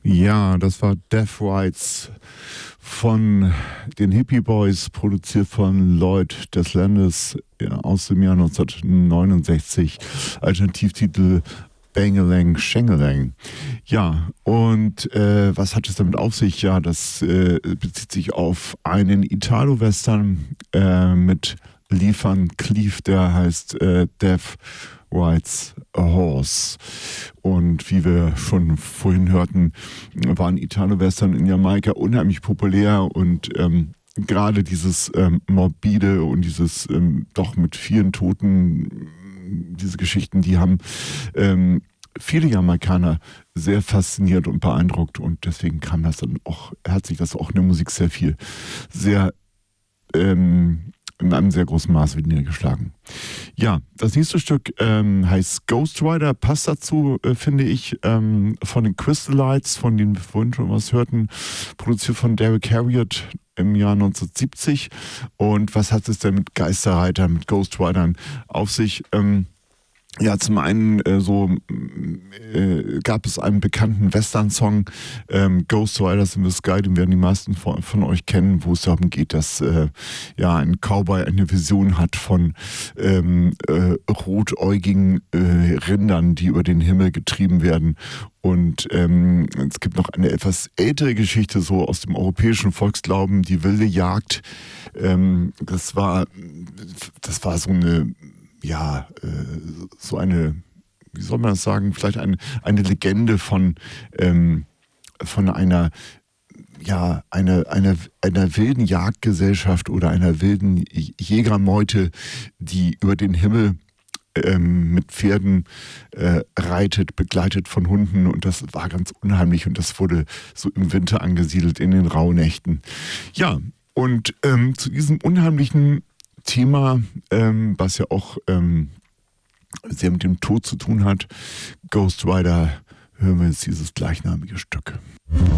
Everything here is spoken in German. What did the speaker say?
Ja, das war Death Rights von den Hippie Boys, produziert von Lloyd des Landes, ja, aus dem Jahr 1969. Alternativtitel Bangelang Schengelang. Ja, und was hat es damit auf sich? Ja, das bezieht sich auf einen Italo-Western mit Lee Van Cleef, der heißt Death Rides a Horse. Und wie wir schon vorhin hörten, waren Italo-Western in Jamaika unheimlich populär und gerade dieses morbide und dieses doch mit vielen Toten, diese Geschichten, die haben viele Jamaikaner sehr fasziniert und beeindruckt, und deswegen kam das dann auch, hat sich das auch in der Musik sehr in einem sehr großen Maß wieder niedergeschlagen. Ja, das nächste Stück heißt Ghost Rider, passt dazu, finde ich, von den Crystallites, von denen wir vorhin schon was hörten, produziert von Derek Harriott im Jahr 1970. Und was hat es denn mit Geisterreitern, mit Ghost Ridern auf sich? Ja, zum einen gab es einen bekannten Western-Song, Ghost Riders in the Sky, den werden die meisten von euch kennen, wo es darum geht, dass ein Cowboy eine Vision hat von rotäugigen Rindern, die über den Himmel getrieben werden. Und es gibt noch eine etwas ältere Geschichte, so aus dem europäischen Volksglauben, die wilde Jagd. Das war so eine, so eine, wie soll man das sagen, vielleicht eine Legende von einer wilden Jagdgesellschaft oder einer wilden Jägermeute, die über den Himmel mit Pferden reitet, begleitet von Hunden, und das war ganz unheimlich, und das wurde so im Winter angesiedelt in den Rauhnächten. Ja, und zu diesem unheimlichen Thema, was ja auch sehr mit dem Tod zu tun hat, Ghost Rider, hören wir jetzt dieses gleichnamige Stück.